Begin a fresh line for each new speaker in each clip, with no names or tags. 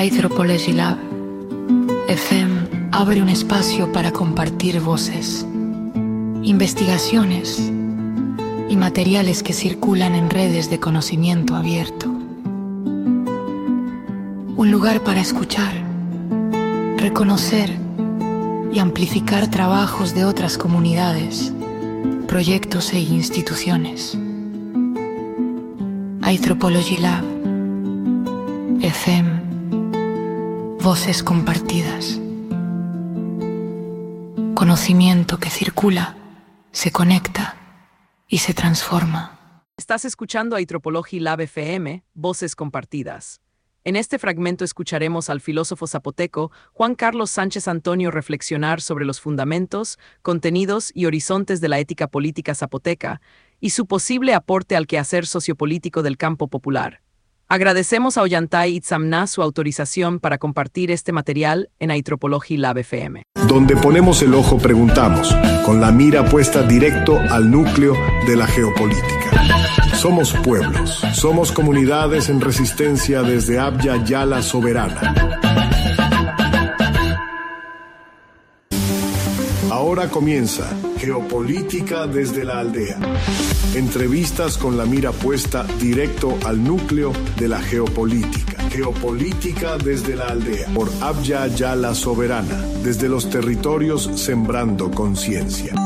Anthropology Lab FM abre un espacio para compartir voces, investigaciones y materiales que circulan en redes de conocimiento abierto. Un lugar para escuchar, reconocer y amplificar trabajos de otras comunidades, proyectos e instituciones. Anthropology Lab FM. Voces compartidas. Conocimiento que circula, se conecta y se transforma.
Estás escuchando Anthropology Lab FM, Voces compartidas. En este fragmento escucharemos al filósofo zapoteco Juan Carlos Sánchez Antonio reflexionar sobre los fundamentos, contenidos y horizontes de la ética política zapoteca y su posible aporte al quehacer sociopolítico del campo popular. Agradecemos a Ollantay Itzamná su autorización para compartir este material en Anthropology Lab FM.
Donde ponemos el ojo preguntamos, con la mira puesta directo al núcleo de la geopolítica. Somos pueblos, somos comunidades en resistencia desde Abya Yala soberana. Ahora comienza Geopolítica desde la aldea. Entrevistas con la mira puesta directo al núcleo de la geopolítica. Geopolítica desde la aldea. Por Abya Yala soberana. Desde los territorios sembrando conciencia.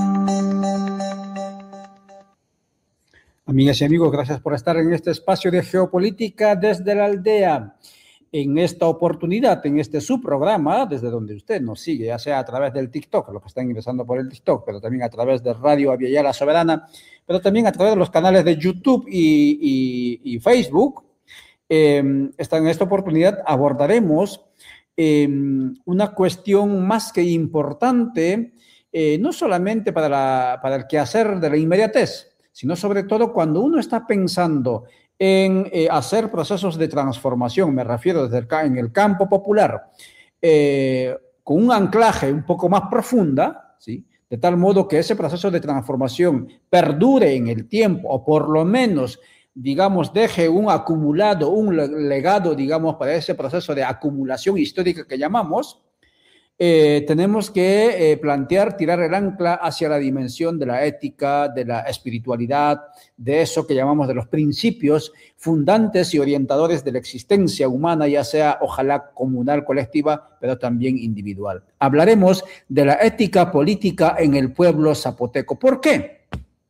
Amigas y amigos, gracias por estar en este espacio de Geopolítica desde la aldea. En esta oportunidad, en este subprograma, desde donde usted nos sigue, ya sea a través del TikTok, los que están ingresando por el TikTok, pero también a través de Radio Abya Yala Soberana, pero también a través de los canales de YouTube y Facebook, en esta oportunidad abordaremos una cuestión más que importante, no solamente para el quehacer de la inmediatez, sino sobre todo cuando uno está pensando en hacer procesos de transformación, me refiero en el campo popular, con un anclaje un poco más profunda, ¿sí? De tal modo que ese proceso de transformación perdure en el tiempo, o por lo menos, digamos, deje un acumulado, un legado, digamos, para ese proceso de acumulación histórica que llamamos. Tenemos que tirar el ancla hacia la dimensión de la ética, de la espiritualidad, de eso que llamamos de los principios fundantes y orientadores de la existencia humana, ya sea, ojalá, comunal, colectiva, pero también individual. Hablaremos de la ética política en el pueblo zapoteco. ¿Por qué?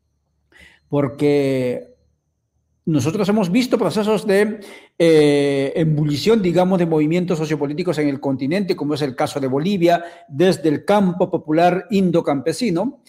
Porque nosotros hemos visto procesos de ebullición, digamos, de movimientos sociopolíticos en el continente, como es el caso de Bolivia, desde el campo popular indocampesino,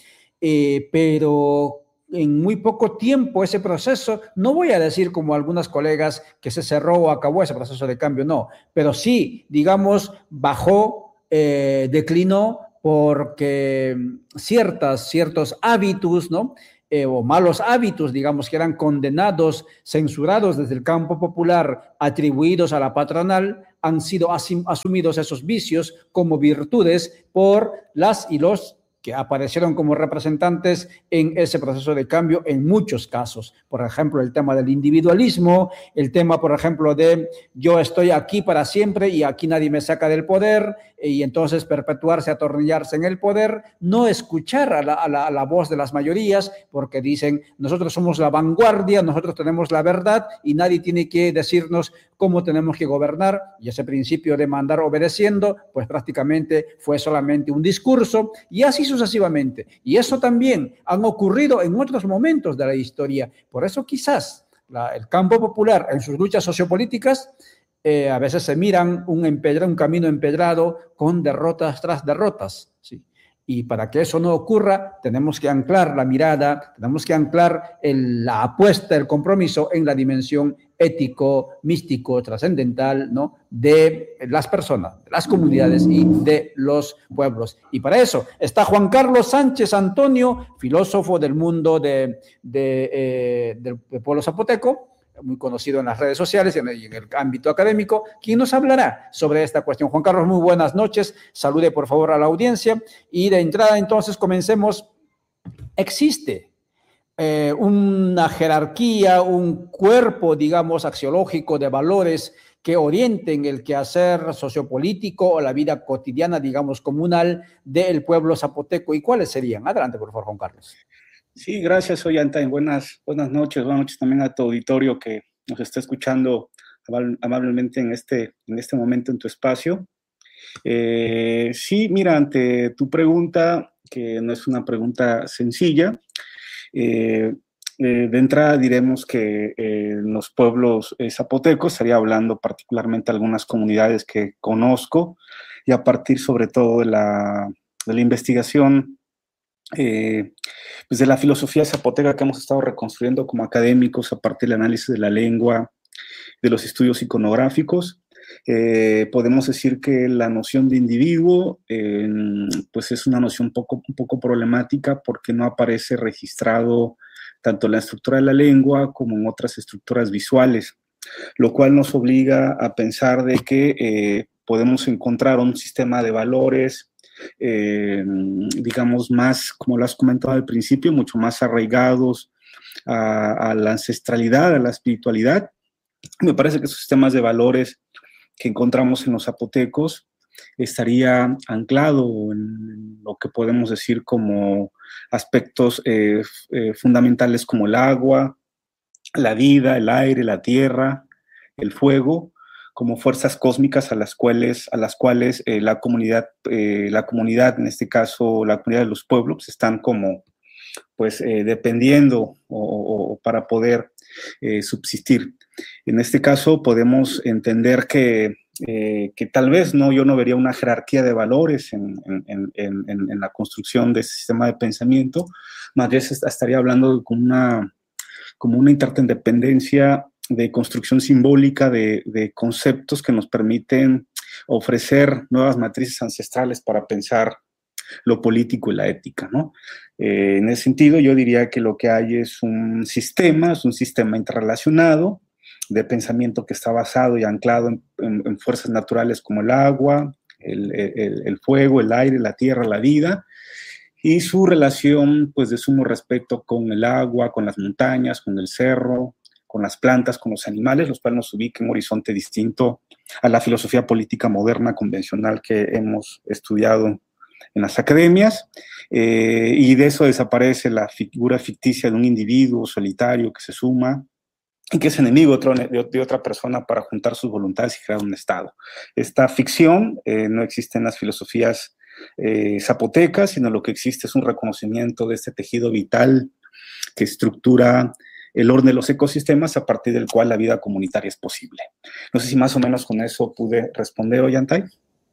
pero en muy poco tiempo ese proceso, no voy a decir como algunas colegas que se cerró o acabó ese proceso de cambio, no, pero sí, digamos, bajó, declinó, porque ciertos hábitos, ¿no? O malos hábitos, digamos, que eran condenados, censurados desde el campo popular, atribuidos a la patronal, han sido asumidos esos vicios como virtudes por las y los que aparecieron como representantes en ese proceso de cambio en muchos casos. Por ejemplo, el tema del individualismo, el tema, por ejemplo, de yo estoy aquí para siempre y aquí nadie me saca del poder, y entonces perpetuarse, atornillarse en el poder, no escuchar a la voz de las mayorías, porque dicen, nosotros somos la vanguardia, nosotros tenemos la verdad y nadie tiene que decirnos cómo tenemos que gobernar, y ese principio de mandar obedeciendo, pues prácticamente fue solamente un discurso, y así sucesivamente. Y eso también han ocurrido en otros momentos de la historia. Por eso quizás el campo popular en sus luchas sociopolíticas a veces se miran un camino empedrado con derrotas tras derrotas, ¿sí? Y para que eso no ocurra, tenemos que anclar la mirada, tenemos que anclar la apuesta, el compromiso en la dimensión ético, místico, trascendental, ¿no? De las personas, de las comunidades y de los pueblos. Y para eso está Juan Carlos Sánchez Antonio, filósofo del mundo del pueblo zapoteco, muy conocido en las redes sociales y en el ámbito académico, quien nos hablará sobre esta cuestión. Juan Carlos, muy buenas noches. Salude por favor a la audiencia y de entrada entonces comencemos. Existe una jerarquía, un cuerpo, digamos, axiológico de valores que orienten el quehacer sociopolítico o la vida cotidiana, digamos, comunal del pueblo zapoteco. ¿Y cuáles serían? Adelante, por favor, Juan Carlos.
Sí, gracias, Ollanta. Buenas noches también a tu auditorio que nos está escuchando amablemente en este momento en tu espacio. Sí, mira, ante tu pregunta, que no es una pregunta sencilla, de entrada diremos que en los pueblos zapotecos, estaría hablando particularmente de algunas comunidades que conozco, y a partir sobre todo de la investigación, pues de la filosofía zapoteca que hemos estado reconstruyendo como académicos a partir del análisis de la lengua, de los estudios iconográficos, podemos decir que la noción de individuo pues es una noción un poco problemática porque no aparece registrado tanto en la estructura de la lengua como en otras estructuras visuales, lo cual nos obliga a pensar de que podemos encontrar un sistema de valores, digamos, más, como lo has comentado al principio, mucho más arraigados a la ancestralidad, a la espiritualidad. Me parece que esos sistemas de valores que encontramos en los zapotecos estaría anclado en lo que podemos decir como aspectos fundamentales como el agua, la vida, el aire, la tierra, el fuego, como fuerzas cósmicas a las cuales la comunidad, en este caso la comunidad de los pueblos, están como pues dependiendo o para poder subsistir. En este caso podemos entender que tal vez yo no vería una jerarquía de valores en la construcción de ese sistema de pensamiento, más bien estaría hablando como una interdependencia de construcción simbólica de conceptos que nos permiten ofrecer nuevas matrices ancestrales para pensar lo político y la ética, ¿no? En ese sentido, yo diría que lo que hay es un sistema interrelacionado de pensamiento que está basado y anclado en fuerzas naturales como el agua, el fuego, el aire, la tierra, la vida, y su relación, pues, de sumo respeto con el agua, con las montañas, con el cerro, con las plantas, con los animales, los cuales nos ubican en un horizonte distinto a la filosofía política moderna convencional que hemos estudiado en las academias, y de eso desaparece la figura ficticia de un individuo solitario que se suma y que es enemigo de otra persona para juntar sus voluntades y crear un Estado. Esta ficción no existe en las filosofías zapotecas, sino lo que existe es un reconocimiento de este tejido vital que estructura el orden de los ecosistemas a partir del cual la vida comunitaria es posible. No sé si más o menos con eso pude responder, Ollantay.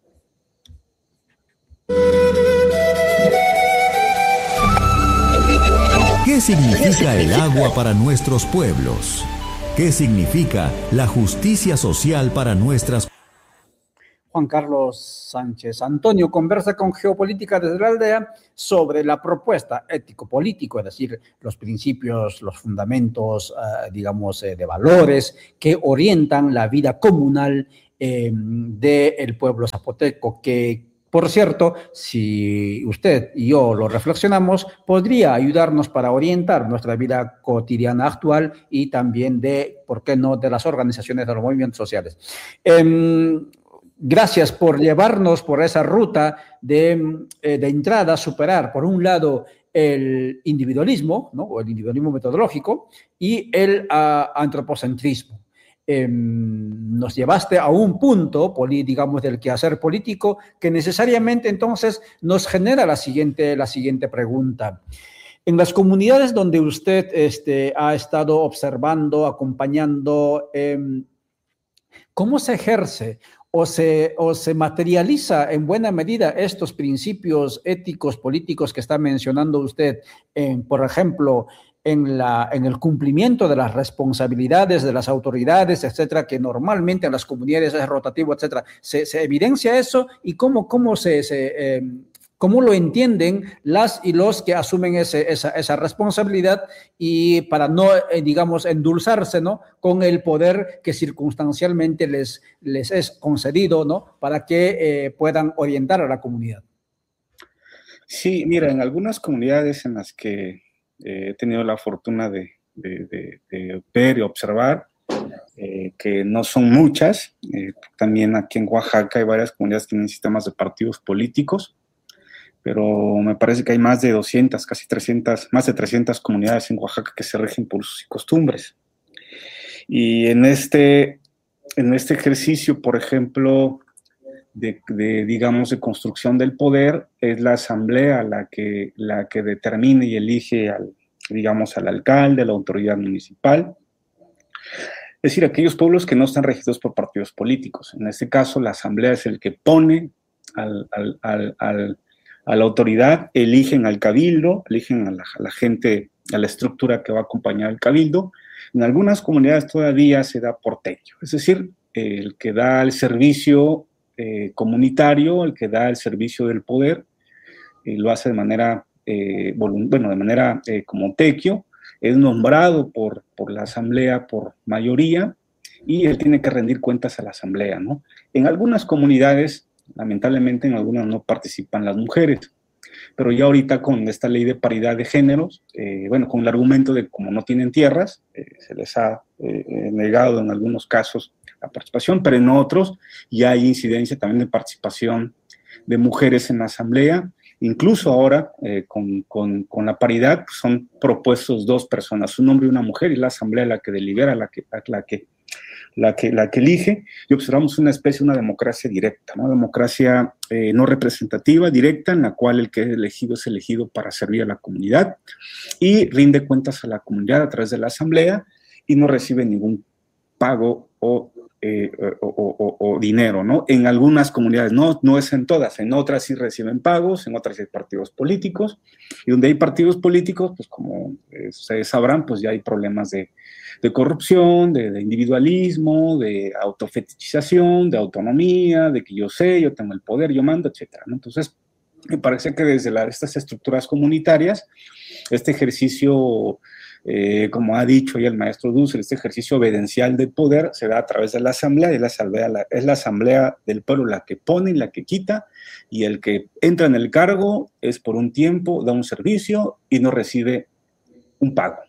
¿Qué significa el agua para nuestros pueblos? ¿Qué significa la justicia social para nuestras...
Juan Carlos Sánchez Antonio conversa con Geopolítica desde la Aldea sobre la propuesta ético-político, es decir, los principios, los fundamentos, digamos, de valores que orientan la vida comunal del pueblo zapoteco, que, por cierto, si usted y yo lo reflexionamos, podría ayudarnos para orientar nuestra vida cotidiana actual y también ¿por qué no?, de las organizaciones de los movimientos sociales. Gracias por llevarnos por esa ruta de entrada, superar, por un lado, el individualismo, ¿no?, o el individualismo metodológico, y el antropocentrismo. Nos llevaste a un punto, digamos, del quehacer político que necesariamente entonces nos genera la siguiente pregunta. En las comunidades donde usted ha estado observando, acompañando, ¿cómo se ejerce o se materializa en buena medida estos principios éticos, políticos que está mencionando usted, por ejemplo, en el cumplimiento de las responsabilidades de las autoridades, etcétera, que normalmente en las comunidades es rotativo, etcétera? ¿Se evidencia eso? ¿Y cómo lo entienden las y los que asumen esa responsabilidad, y para no, digamos, endulzarse, ¿no?, con el poder que circunstancialmente les es concedido, ¿no?, para que puedan orientar a la comunidad?
Sí, mira, en algunas comunidades en las que he tenido la fortuna de ver y observar, que no son muchas. También aquí en Oaxaca hay varias comunidades que tienen sistemas de partidos políticos, pero me parece que hay más de 200, casi 300, más de 300 comunidades en Oaxaca que se rigen por usos y costumbres. Y en este ejercicio, por ejemplo, digamos, de construcción del poder, es la asamblea la que determina y elige al alcalde, a la autoridad municipal. Es decir, aquellos pueblos que no están regidos por partidos políticos. En este caso, la asamblea es el que pone a la autoridad, eligen al cabildo, eligen a la gente, a la estructura que va a acompañar al cabildo. En algunas comunidades todavía se da por techo, es decir, el que da el servicio comunitario, el que da el servicio del poder, lo hace de manera, como tequio, es nombrado por la asamblea por mayoría y él tiene que rendir cuentas a la asamblea, ¿no? En algunas comunidades, lamentablemente en algunas no participan las mujeres, pero ya ahorita con esta ley de paridad de géneros, con el argumento de como no tienen tierras, se les ha negado en algunos casos la participación, pero en otros ya hay incidencia también de participación de mujeres en la asamblea. Incluso ahora, con la paridad, pues son propuestos 2 personas, un hombre y una mujer, y la asamblea la que delibera, la que elige, y observamos una democracia directa, ¿no? Democracia no representativa, directa, en la cual el que es elegido para servir a la comunidad y rinde cuentas a la comunidad a través de la asamblea y no recibe ningún pago o dinero, ¿no? En algunas comunidades, no es en todas, en otras sí reciben pagos, en otras hay partidos políticos, y donde hay partidos políticos, pues como ustedes sabrán, pues ya hay problemas de corrupción, de individualismo, de autofetichización, de autonomía, de que yo tengo el poder, yo mando, etcétera, ¿no? Entonces, me parece que desde estas estructuras comunitarias, este ejercicio, como ha dicho ya el maestro Dussel, este ejercicio evidencial del poder se da a través de la asamblea, y es la asamblea del pueblo la que pone y la que quita, y el que entra en el cargo es por un tiempo, da un servicio y no recibe un pago.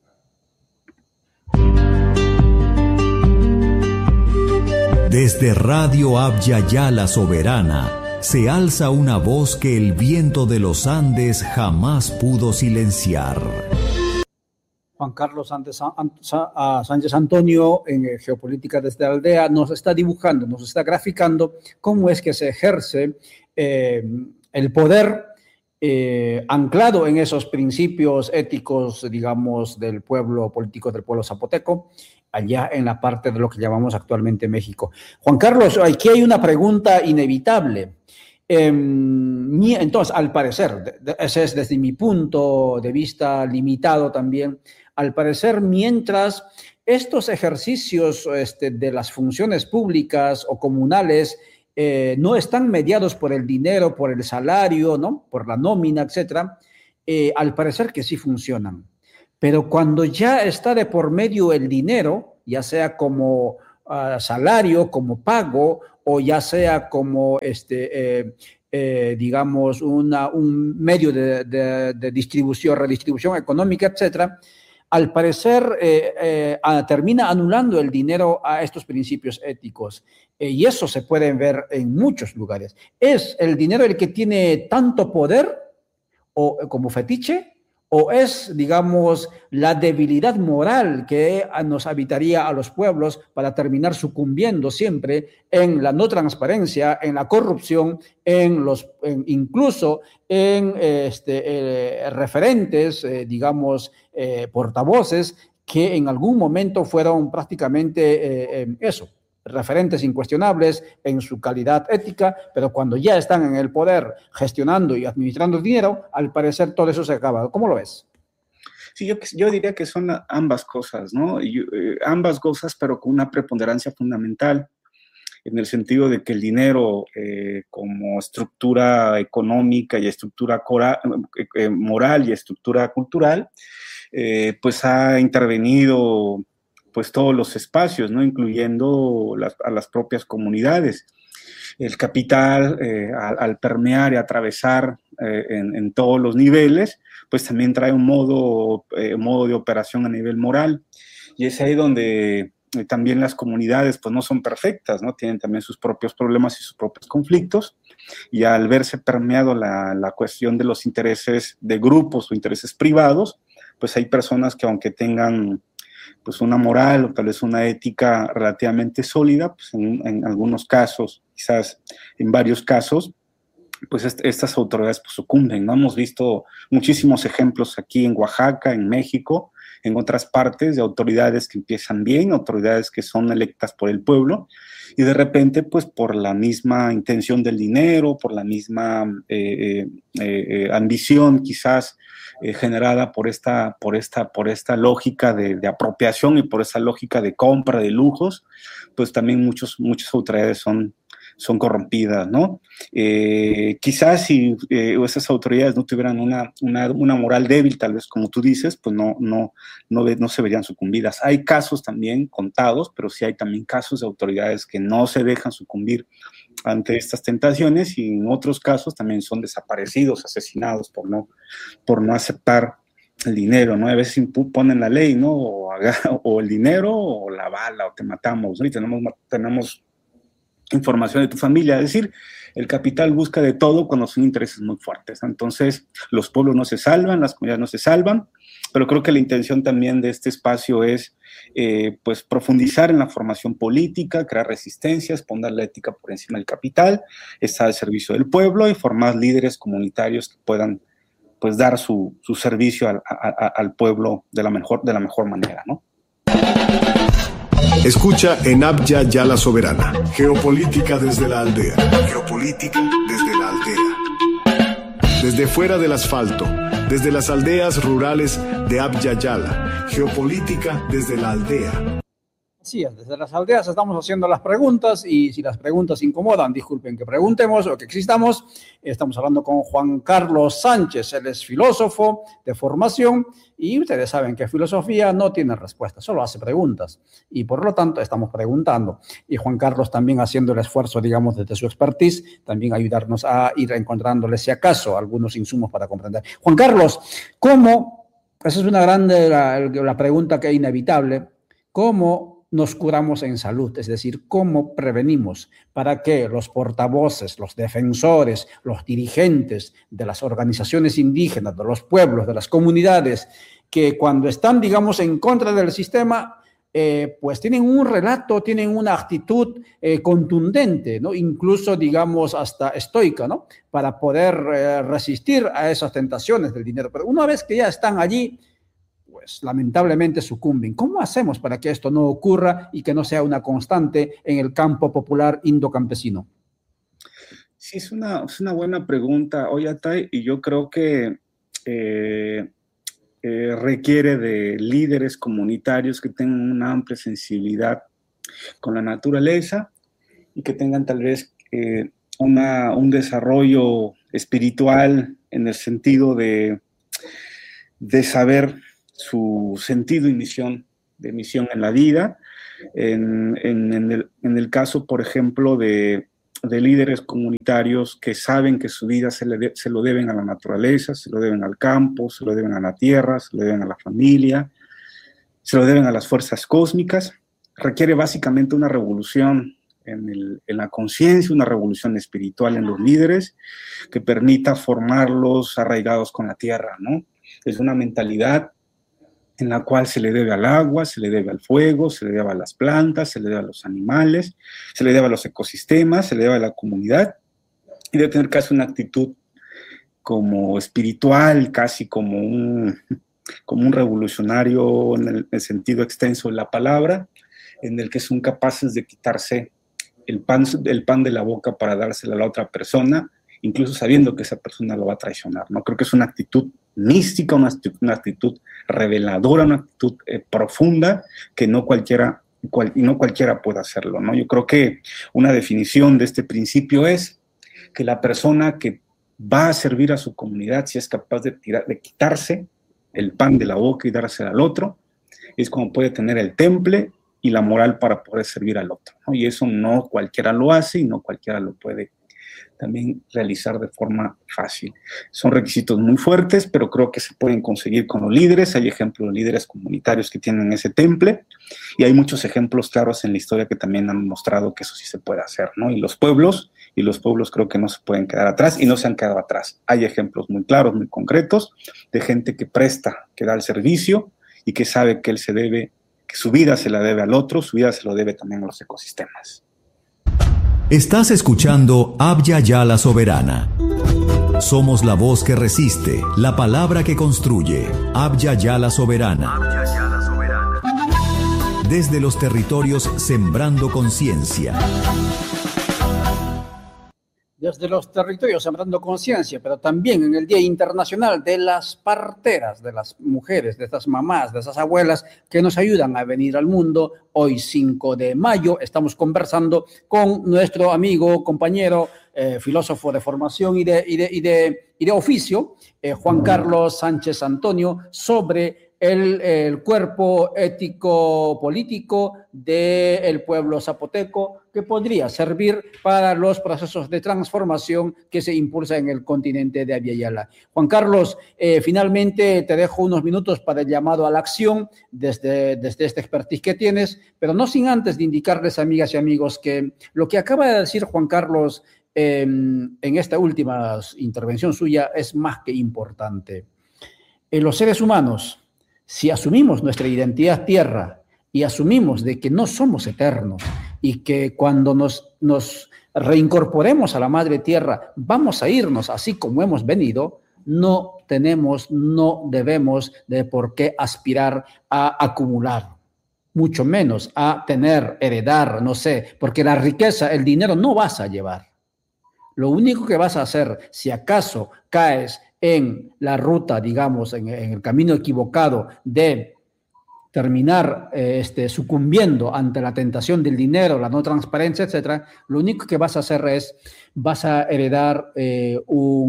Desde Radio Abya Yala Soberana, se alza una voz que el viento de los Andes jamás pudo silenciar.
Juan Carlos Sánchez Antonio, en Geopolítica desde la Aldea, nos está dibujando, nos está graficando cómo es que se ejerce el poder anclado en esos principios éticos, digamos, del pueblo político, del pueblo zapoteco, allá en la parte de lo que llamamos actualmente México. Juan Carlos, aquí hay una pregunta inevitable. Entonces, al parecer, ese es desde mi punto de vista limitado también, al parecer, mientras estos ejercicios de las funciones públicas o comunales no están mediados por el dinero, por el salario, ¿no? Por la nómina, etcétera, al parecer que sí funcionan. Pero cuando ya está de por medio el dinero, ya sea como salario, como pago, o ya sea como digamos un medio de distribución, redistribución económica, etcétera, al parecer termina anulando el dinero a estos principios éticos. Y eso se puede ver en muchos lugares. ¿Es el dinero el que tiene tanto poder o como fetiche? ¿O es, digamos, la debilidad moral que nos habitaría a los pueblos para terminar sucumbiendo siempre en la no transparencia, en la corrupción, incluso en referentes, digamos, portavoces que en algún momento fueron prácticamente referentes incuestionables en su calidad ética, pero cuando ya están en el poder gestionando y administrando el dinero, al parecer todo eso se acaba. ¿Cómo lo ves?
Sí, yo diría que son ambas cosas, ¿no? Ambas cosas, pero con una preponderancia fundamental, en el sentido de que el dinero como estructura económica y estructura moral y estructura cultural, pues ha intervenido pues todos los espacios, ¿no? Incluyendo a las propias comunidades. El capital, al permear y atravesar en todos los niveles, pues también trae un modo de operación a nivel moral. Y es ahí donde también las comunidades pues no son perfectas, ¿no? Tienen también sus propios problemas y sus propios conflictos, y al verse permeado la cuestión de los intereses de grupos o intereses privados, pues hay personas que aunque tengan pues una moral o tal vez una ética relativamente sólida, pues en algunos casos, quizás en varios casos, pues estas autoridades pues sucumben, ¿no? Hemos visto muchísimos ejemplos aquí en Oaxaca, en México, en otras partes, de autoridades que empiezan bien, autoridades que son electas por el pueblo, y de repente, pues por la misma intención del dinero, por la misma ambición quizás generada por esta lógica de apropiación y por esa lógica de compra de lujos, pues también muchas autoridades son corrompidas, ¿no? Quizás si esas autoridades no tuvieran una moral débil, tal vez como tú dices, pues no se verían sucumbidas. Hay casos también contados, pero sí hay también casos de autoridades que no se dejan sucumbir ante estas tentaciones, y en otros casos también son desaparecidos, asesinados por no aceptar el dinero, ¿no? A veces imponen la ley, ¿no? O el dinero o la bala, o te matamos, ¿no? Y tenemos información de tu familia, es decir, el capital busca de todo cuando son intereses muy fuertes, ¿no? Entonces los pueblos no se salvan, las comunidades no se salvan, pero creo que la intención también de este espacio es pues profundizar en la formación política, crear resistencias, poner la ética por encima del capital, estar al servicio del pueblo y formar líderes comunitarios que puedan pues dar su servicio al pueblo de la mejor manera, ¿no?
Escucha en Abya Yala Soberana. Geopolítica desde la aldea. Geopolítica desde la aldea. Desde fuera del asfalto, desde las aldeas rurales de Abya Yala. Geopolítica desde la aldea.
Así es, desde las aldeas estamos haciendo las preguntas, y si las preguntas incomodan, disculpen que preguntemos o que existamos. Estamos hablando con Juan Carlos Sánchez, él es filósofo de formación, y ustedes saben que filosofía no tiene respuesta, solo hace preguntas, y por lo tanto estamos preguntando. Y Juan Carlos también haciendo el esfuerzo, digamos, desde su expertise, también ayudarnos a ir encontrándole, si acaso, algunos insumos para comprender. Juan Carlos, ¿cómo? Esa es una grande la pregunta que es inevitable. ¿Cómo nos curamos en salud? Es decir, ¿cómo prevenimos para que los portavoces, los defensores, los dirigentes de las organizaciones indígenas, de los pueblos, de las comunidades, que cuando están, digamos, en contra del sistema, pues tienen un relato, tienen una actitud contundente, ¿no? Incluso, digamos, hasta estoica, ¿no? Para poder resistir a esas tentaciones del dinero. Pero una vez que ya están allí, pues lamentablemente sucumben. ¿Cómo hacemos para que esto no ocurra y que no sea una constante en el campo popular indocampesino?
Sí, es una buena pregunta, Ollantay, y yo creo que requiere de líderes comunitarios que tengan una amplia sensibilidad con la naturaleza y que tengan tal vez un desarrollo espiritual en el sentido de saber su sentido y misión en la vida. En el caso, por ejemplo, de líderes comunitarios que saben que su vida se lo deben a la naturaleza, se lo deben al campo, se lo deben a la tierra, se lo deben a la familia, se lo deben a las fuerzas cósmicas, requiere básicamente una revolución en la conciencia, una revolución espiritual en los líderes que permita formarlos arraigados con la tierra, ¿no? Es una mentalidad en la cual se le debe al agua, se le debe al fuego, se le debe a las plantas, se le debe a los animales, se le debe a los ecosistemas, se le debe a la comunidad, y debe tener casi una actitud como espiritual, casi como un revolucionario en el sentido extenso de la palabra, en el que son capaces de quitarse el pan de la boca para dárselo a la otra persona, incluso sabiendo que esa persona lo va a traicionar, ¿no? Creo que es una actitud mística, una actitud reveladora, una actitud profunda que no cualquiera puede hacerlo, ¿no? Yo creo que una definición de este principio es que la persona que va a servir a su comunidad, si es capaz de quitarse el pan de la boca y dárselo al otro, es como puede tener el temple y la moral para poder servir al otro, ¿no? Y eso no cualquiera lo hace y no cualquiera lo puede también realizar de forma fácil. Son requisitos muy fuertes, pero creo que se pueden conseguir con los líderes. Hay ejemplos de líderes comunitarios que tienen ese temple y hay muchos ejemplos claros en la historia que también han mostrado que eso sí se puede hacer, ¿no? Y los pueblos creo que no se pueden quedar atrás y no se han quedado atrás. Hay ejemplos muy claros, muy concretos de gente que presta, que da el servicio y que sabe que él se debe, que su vida se la debe al otro, su vida se lo debe también a los ecosistemas.
Estás escuchando Abya Yala Soberana. Somos la voz que resiste, la palabra que construye. Abya Yala Soberana. Desde los territorios sembrando conciencia.
Desde los territorios sembrando conciencia, pero también en el Día Internacional de las Parteras, de las mujeres, de estas mamás, de esas abuelas que nos ayudan a venir al mundo. Hoy 5 de mayo estamos conversando con nuestro amigo, compañero, filósofo de formación y de oficio, Juan Carlos Sánchez Antonio, sobre el cuerpo ético-político del pueblo zapoteco que podría servir para los procesos de transformación que se impulsan en el continente de Abya Yala. Juan Carlos, finalmente te dejo unos minutos para el llamado a la acción desde este expertise que tienes, pero no sin antes de indicarles, amigas y amigos, que lo que acaba de decir Juan Carlos en esta última intervención suya es más que importante. Los seres humanos, si asumimos nuestra identidad tierra y asumimos de que no somos eternos y que cuando nos reincorporemos a la madre tierra vamos a irnos así como hemos venido, no debemos de por qué aspirar a acumular, mucho menos a tener, heredar, no sé, porque la riqueza, el dinero no vas a llevar. Lo único que vas a hacer, si acaso caes en la ruta, digamos, en el camino equivocado de terminar sucumbiendo ante la tentación del dinero, la no transparencia, etcétera, lo único que vas a hacer vas a heredar al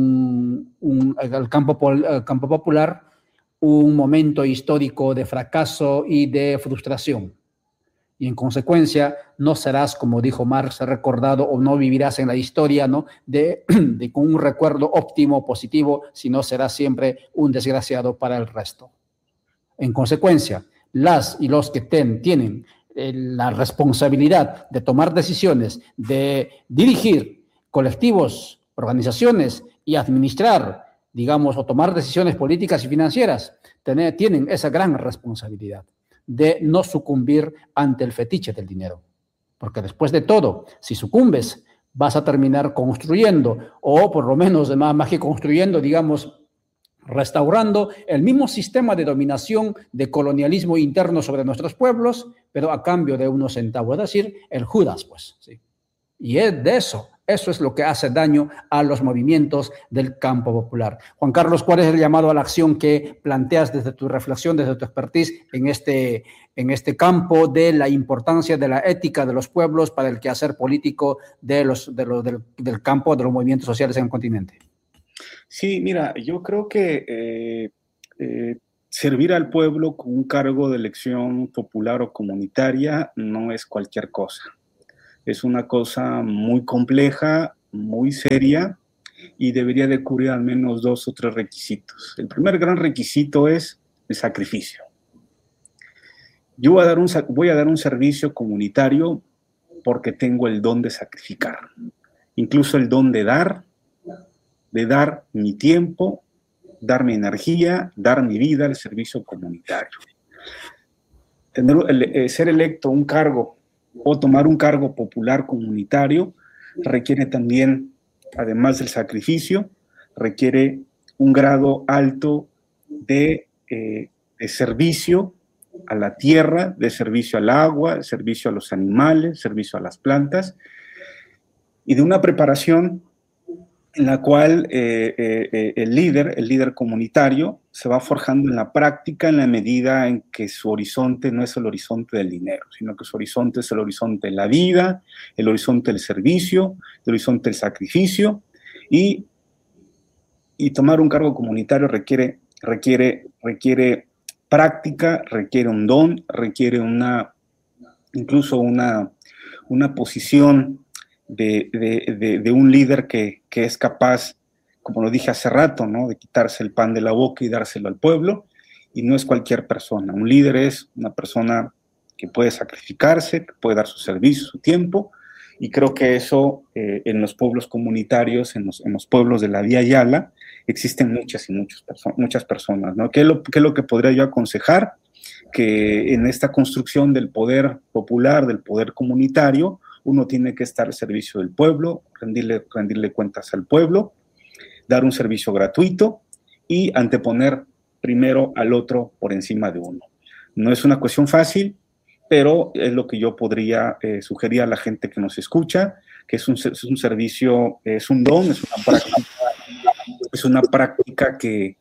campo popular un momento histórico de fracaso y de frustración. Y en consecuencia no serás, como dijo Marx, recordado o no vivirás en la historia, ¿no? con un recuerdo óptimo, positivo, sino serás siempre un desgraciado para el resto. En consecuencia, las y los que tienen la responsabilidad de tomar decisiones, de dirigir colectivos, organizaciones y administrar, digamos, o tomar decisiones políticas y financieras, tienen esa gran responsabilidad de no sucumbir ante el fetiche del dinero. Porque después de todo, si sucumbes, vas a terminar construyendo, o por lo menos más que construyendo, digamos, restaurando el mismo sistema de dominación, de colonialismo interno sobre nuestros pueblos, pero a cambio de unos centavos, es decir, el Judas, pues. ¿Sí? Y es de eso es lo que hace daño a los movimientos del campo popular. Juan Carlos, ¿cuál es el llamado a la acción que planteas desde tu reflexión, desde tu expertise en este campo de la importancia de la ética de los pueblos para el quehacer político del campo de los movimientos sociales en el continente?
Sí, mira, yo creo que servir al pueblo con un cargo de elección popular o comunitaria no es cualquier cosa. Es una cosa muy compleja, muy seria y debería de cubrir al menos 2 o 3 requisitos. El primer gran requisito es el sacrificio. Yo voy a dar un servicio comunitario porque tengo el don de sacrificar, incluso el don de dar mi tiempo, dar mi energía, dar mi vida al servicio comunitario. Ser electo un cargo o tomar un cargo popular comunitario requiere también, además del sacrificio, requiere un grado alto de servicio a la tierra, de servicio al agua, de servicio a los animales, servicio a las plantas, y de una preparación en la cual el líder comunitario se va forjando en la práctica en la medida en que su horizonte no es el horizonte del dinero, sino que su horizonte es el horizonte de la vida, el horizonte del servicio, el horizonte del sacrificio, y tomar un cargo comunitario requiere práctica, requiere un don, requiere incluso una posición de un líder que es capaz, como lo dije hace rato, ¿no?, de quitarse el pan de la boca y dárselo al pueblo, y no es cualquier persona. Un líder es una persona que puede sacrificarse, que puede dar su servicio, su tiempo, y creo que eso en los pueblos comunitarios, en los pueblos de la Vía Yala, existen muchas personas, ¿no? ¿Qué es lo que podría yo aconsejar? Que en esta construcción del poder popular, del poder comunitario, uno tiene que estar al servicio del pueblo, rendirle cuentas al pueblo, dar un servicio gratuito y anteponer primero al otro por encima de uno. No es una cuestión fácil, pero es lo que yo podría sugerir a la gente que nos escucha, que es un servicio, es un don, es una práctica que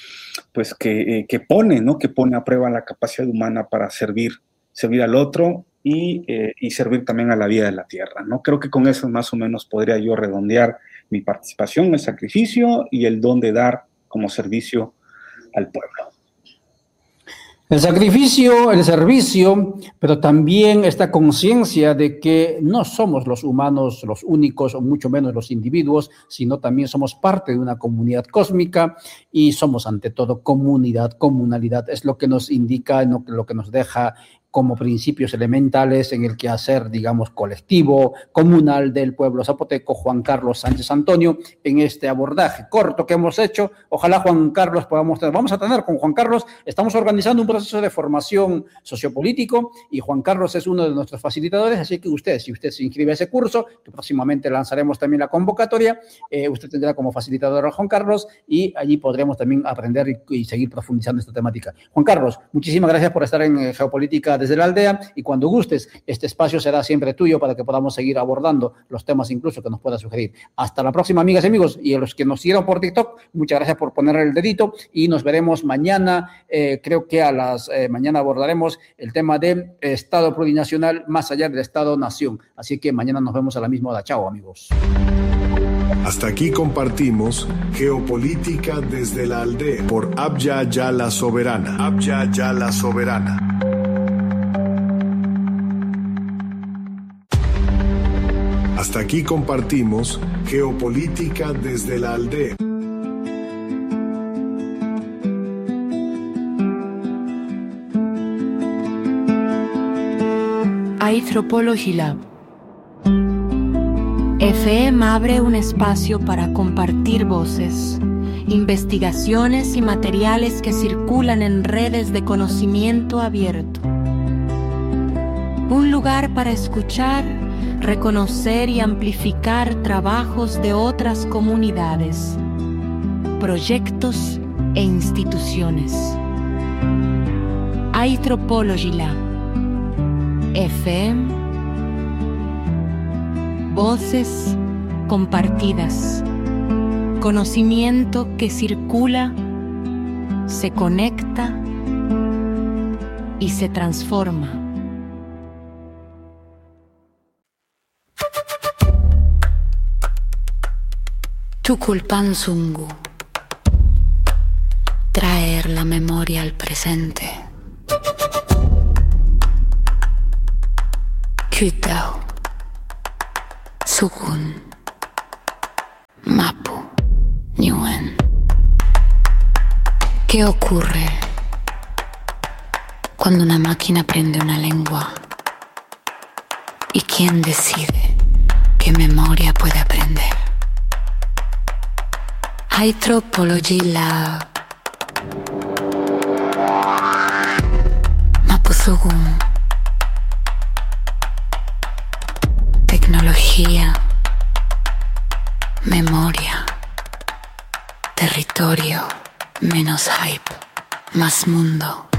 pone, ¿no?, que pone a prueba la capacidad humana para servir al otro y servir también a la vida de la tierra, ¿no? Creo que con eso más o menos podría yo redondear mi participación, el sacrificio y el don de dar como servicio al pueblo.
El sacrificio, el servicio, pero también esta conciencia de que no somos los humanos los únicos, o mucho menos los individuos, sino también somos parte de una comunidad cósmica y somos ante todo comunalidad, es lo que nos indica, lo que nos deja como principios elementales en el quehacer, digamos, colectivo, comunal del pueblo zapoteco, Juan Carlos Sánchez Antonio, en este abordaje corto que hemos hecho. Ojalá, Juan Carlos, vamos a tener con Juan Carlos, estamos organizando un proceso de formación sociopolítico y Juan Carlos es uno de nuestros facilitadores, así que si usted se inscribe a ese curso, que próximamente lanzaremos también la convocatoria, usted tendrá como facilitador a Juan Carlos y allí podremos también aprender y seguir profundizando esta temática. Juan Carlos, muchísimas gracias por estar en Geopolítica desde la aldea, y cuando gustes, este espacio será siempre tuyo para que podamos seguir abordando los temas incluso que nos puedas sugerir. Hasta la próxima, amigas y amigos, y a los que nos siguieron por TikTok, muchas gracias por poner el dedito y nos veremos mañana. Creo que mañana abordaremos el tema de Estado plurinacional más allá del Estado-nación. Así que mañana nos vemos a la misma hora. Chao, amigos.
Hasta aquí compartimos Geopolítica desde la aldea por Abya Yala Soberana. Abya Yala Soberana. Hasta aquí compartimos Geopolítica desde la aldea.
Anthropology Lab. FM abre un espacio para compartir voces, investigaciones y materiales que circulan en redes de conocimiento abierto. Un lugar para escuchar, reconocer y amplificar trabajos de otras comunidades, proyectos e instituciones. Anthropology Lab. FM. Voces compartidas. Conocimiento que circula, se conecta y se transforma. Tukulpan Zungu. Traer la memoria al presente. Kyutao. Sugun. Mapu. Ñuen. ¿Qué ocurre cuando una máquina aprende una lengua? ¿Y quién decide qué memoria puede aprender? Anthropology Lab. Mapuzugun. Tecnología. Memoria. Territorio. Menos hype. Más mundo.